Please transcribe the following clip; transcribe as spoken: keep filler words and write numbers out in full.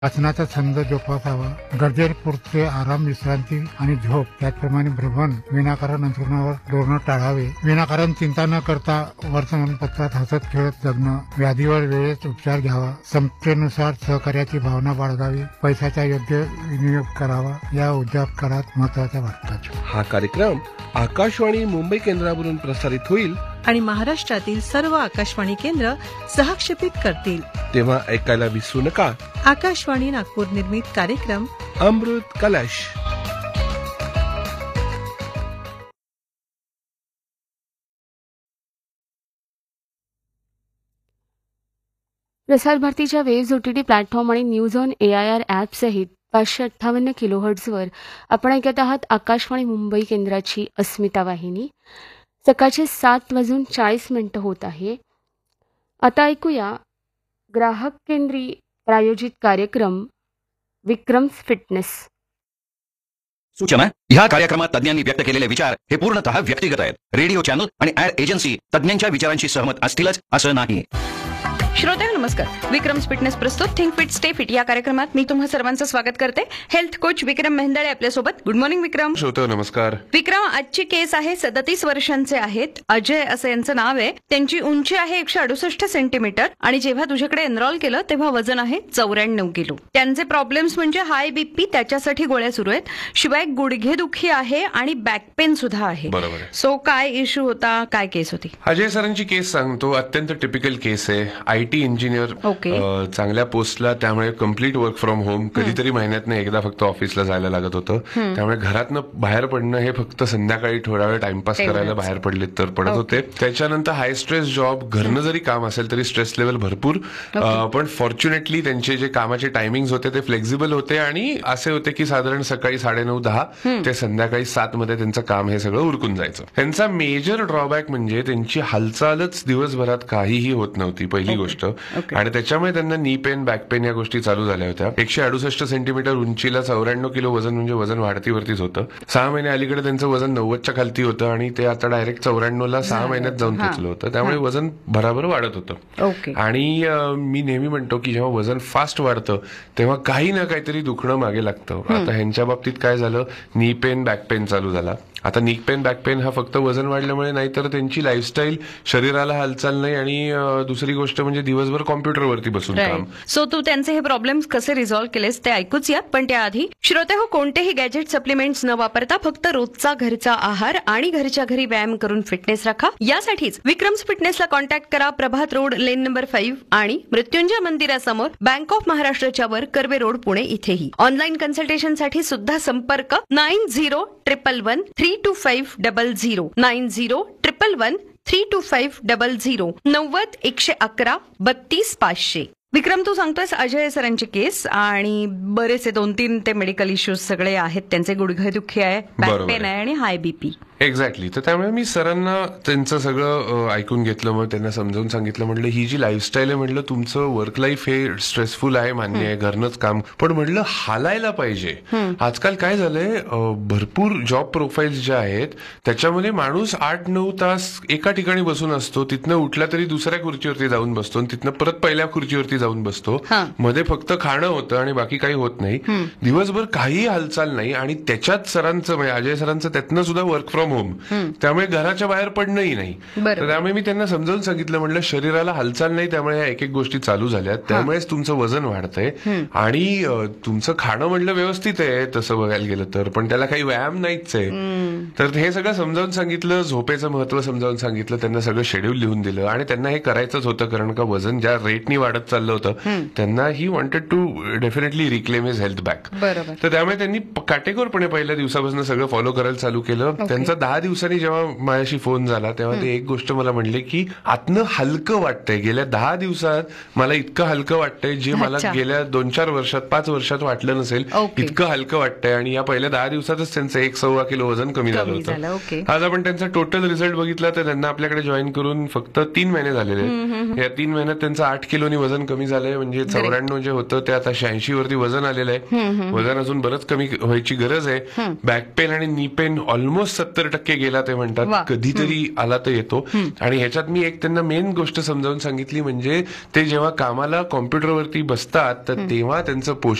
वाचनाचा छंद जोपासावा, गरजेपुरते आराम, विश्रांती आणि झोप, त्याचप्रमाणे भ्रमण, विनाकारण अंथरुणावर लोळणं टाळावे. विनाकारण चिंता न करता वर्तमानपत्रात हसत खेळत जगणं, व्याधीवर वेळेत उपचार घ्यावा, क्षमतेनुसार सहकार्याची भावना बाळगावी, पैशाचा योग्य विनियोग करावा, या उद्याप काळात महत्वाच्या वाटतात. हा कार्यक्रम आकाशवाणी मुंबई केंद्रावरून प्रसारित होईल आणि महाराष्ट्रातील सर्व आकाशवाणी केंद्र सहक्षेपित करतील. तेव्हा ऐकायला विसरू नका. आकाशवाणी नागपूर निर्मित कार्यक्रम अमृत कलश. प्रसार भारतीच्या वेव्ज ओटीटी प्लॅटफॉर्म आणि news on A I R app सहित पाचशे अठ्ठावन्न किलोहर्ट्झवर आपण ऐकत आहात आकाशवाणी मुंबई केंद्राची अस्मिता वाहिनी. सकाळचे सात वाजून चाळीस मिनिटं होत आहे. आता ऐकूया ग्राहक केंद्री प्रायोजित कार्यक्रम विक्रम्स फिटनेस. सूचना: ह्या कार्यक्रमात तज्ञांनी व्यक्त केलेले विचार हे पूर्णतः व्यक्तिगत आहेत. रेडिओ चॅनल आणि ऍड एजन्सी तज्ञांच्या विचारांशी सहमत असतीलच असं नाही. श्रोत्यांनो नमस्कार. विक्रम्स फिटनेस प्रस्तुत थिंक फिट स्टे फिट या कार्यक्रमात मी तुम्हा सर्वांचं स्वागत करते. हेल्थ कोच विक्रम मेहंदळे आपल्यासोबत. गुड मॉर्निंग विक्रम. श्रोत्यांनो नमस्कार. विक्रम, आजची केस आहे, सदतीस वर्षांचे आहेत, अजय असं यांचं नाव आहे. त्यांची उंची आहे एकशे अडुसष्ट सेंटीमीटर आणि जेव्हा तुझ्याकडे एनरोल केलं तेव्हा वजन आहे चौऱ्याण्णव किलो. त्यांचे प्रॉब्लेम्स म्हणजे हाय बीपी, त्याच्यासाठी गोळ्या सुरू आहेत, शिवाय गुडघेदुखी आहे आणि बॅक पेन सुद्धा आहे. बरोबर. सो काय इश्यू होता, काय केस होती? अजय सरांची केस सांगतो. अत्यंत टिपिकल केस आहे. आयटी इंजिनियर, चांगल्या पोस्टला, त्यामुळे कम्प्लीट वर्क फ्रॉम होम. कधीतरी महिन्यातनं एकदा फक्त ऑफिसला जायला लागत होतं. त्यामुळे घरातनं बाहेर पडणं हे फक्त संध्याकाळी थोडा वेळ टाइमपास करायला बाहेर पडले तर पडत होते. त्याच्यानंतर हाय स्ट्रेस जॉब, घरनं जरी काम असेल तरी स्ट्रेस लेवल भरपूर. पण फॉर्च्युनेटली त्यांचे जे कामाचे टायमिंग होते ते फ्लेक्झिबल होते आणि असे होते की साधारण सकाळी साडेनऊ दहा ते संध्याकाळी सात मध्ये त्यांचं काम हे सगळं उरकून जायचं. त्यांचा मेजर ड्रॉबॅक म्हणजे त्यांची हालचालच दिवसभरात काहीही होत नव्हती, पहिली गोष्ट. आणि त्याच्यामुळे त्यांना नी पेन, बॅक पेन या गोष्टी चालू झाल्या होत्या. एकशे अडुसष्ट सेंटीमीटर उंचीला चौऱ्याण्णव किलो वजन म्हणजे वजन वाढती वरतीच होतं. सहा महिने अलीकडे त्यांचं वजन नव्वदच्या खालती होतं आणि ते आता डायरेक्ट चौऱ्याण्णव ला सहा महिन्यात जाऊन पोहोचलं होतं. त्यामुळे वजन भराभर वाढत होतं. आणि मी नेहमी म्हणतो की जेव्हा वजन फास्ट वाढतं तेव्हा काही ना काहीतरी दुखणं मागे लागतं. आता ह्यांच्या बाबतीत काय झालं, नी पेन, बॅक पेन चालू झाला. आता नीक पेन, बॅक पेन हा फक्त वजन वाढल्यामुळे नाही तर त्यांची लाईफस्टाईल, शरीराला हालचाल नाही आणि दुसरी गोष्ट म्हणजे दिवसभर कॉम्प्युटरवरती बसून काम. सो तू त्यांचे हे प्रॉब्लेम्स कसे रिझॉल्व्ह केलेस ते ऐकूच या. पण त्याआधी श्रोते हो, कोणतेही गॅजेट, सप्लिमेंट्स न वापरता फक्त रोजचा घरचा आहार आणि घरच्या घरी व्यायाम करून फिटनेस राखा. यासाठीच विक्रम्स फिटनेसला कॉन्टॅक्ट करा. प्रभात रोड, लेन नंबर फाईव्ह आणि मृत्युंजय मंदिरासमोर, बँक ऑफ महाराष्ट्राच्या वर, कर्वे रोड, पुणे इथेही. ऑनलाईन कन्सल्टेशनसाठी सुद्धा संपर्क nine zero triple one three to five double zero nine zero triple one three to five double zero नव्वद एकशे अकरा बत्तीस पाचशे. विक्रम, तू सांगतोयस अजय सरांची केस आणि बरेचसे दोन तीन ते मेडिकल इश्यूज सगळे आहेत. त्यांचे गुडघेदुखी आहे, बॅक पेन आहे आणि हाय बीपी. एक्झॅक्टली. तर त्यामुळे मी सरांना त्यांचं सगळं ऐकून घेतलं, मग त्यांना समजावून सांगितलं. म्हटलं ही जी लाईफस्टाईल आहे, म्हटलं तुमचं वर्क लाईफ हे स्ट्रेसफुल आहे, मान्य आहे, घरनंच काम, पण म्हटलं हालायला पाहिजे. आजकाल काय झालंय, भरपूर जॉब प्रोफाईल्स ज्या आहेत त्याच्यामध्ये माणूस आठ नऊ तास एका ठिकाणी बसून असतो, तिथनं उठला तरी दुसऱ्या खुर्चीवरती जाऊन बसतो आणि तिथनं परत पहिल्या खुर्चीवरती जाऊन बसतो. मध्ये फक्त खाणं होतं आणि बाकी काही होत नाही. दिवसभर काही हालचाल नाही आणि त्याच्यात सरांचं म्हणजे अजय सरांचं त्यातनं सुद्धा वर्क फ्रॉम होम, त्यामुळे घराच्या बाहेर पडणंही नाही. तर त्यामुळे मी त्यांना समजावून सांगितलं, म्हटलं शरीराला हालचाल नाही त्यामुळे ह्या एक एक गोष्टी चालू झाल्यात, त्यामुळेच तुमचं वजन वाढतंय आणि तुमचं खाणं म्हटलं व्यवस्थित आहे तसं बघायला गेलं तर, पण त्याला काही व्यायाम नाहीच आहे. तर हे सगळं समजावून सांगितलं, झोपेचं महत्व समजावून सांगितलं, त्यांना सगळं शेड्यूल लिहून दिलं आणि त्यांना हे करायचंच होतं कारण का वजन ज्या रेटनी वाढत चाललं होतं त्यांना he wanted to definitely reclaim his health back. तर त्यामुळे त्यांनी काटेकोरपणे पहिल्या दिवसापासून सगळं फॉलो करायला चालू केलं. त्यांचा दहा दिवसांनी जेव्हा माझ्याशी फोन झाला तेव्हा ते एक गोष्ट मला म्हणले की आतनं हलकं वाटतंय. गेल्या दहा दिवसात मला इतकं हलकं वाटतंय जे मला गेल्या दोन चार वर्षात पाच वर्षात वाटलं नसेल, इतकं हलकं वाटतंय. आणि या पहिल्या दहा दिवसातच त्यांचं एक सव्वा किलो वजन कमी झालं होतं. आज आपण त्यांचा टोटल रिझल्ट बघितला तर त्यांना आपल्याकडे जॉईन करून फक्त तीन महिने झालेले. या तीन महिन्यात त्यांचं आठ किलोनी वजन कमी झालंय. म्हणजे चौऱ्याण्णव जे होतं ते आता शहाऐंशी वरती वजन आलेलं आहे. वजन अजून बरंच कमी व्हायची गरज आहे. बॅक पेन आणि नी पेन ऑलमोस्ट सत्तर सत्तर टक्के गेला ते वा. म्हणतात, कधीतरी आला तर येतो. आणि ह्याच्यात मी एक त्यांना मेन गोष्ट समजावून सांगितली, म्हणजे ते जेव्हा कामाला कॉम्प्युटरवरती बसतात तर तेव्हा त्यांचं